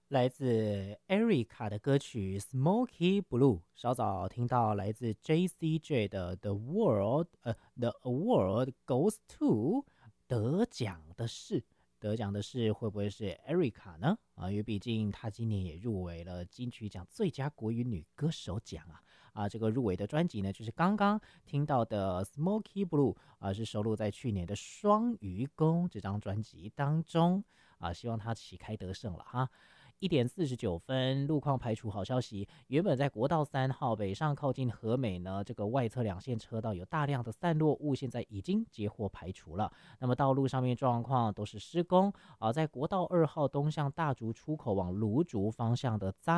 来自 Erica 的歌曲《Smoky Blue》，稍早听到来自 JCJ 的《The Award Goes to》，得奖的是会不会是 Erica 呢？因为毕竟她今年也入围了金曲奖最佳国语女歌手奖这个入围的专辑呢，就是刚刚听到的《Smoky Blue》是收录在去年的《双鱼宫》这张专辑当中希望她旗开得胜了哈。1点49分，路况排除好消息。原本在国道3号北上靠近和美呢，这个外侧两线车道有大量的散落物，现在已经截获排除了。那么道路上面状况都是施工在国道2号东向大竹出口往芦竹方向的匝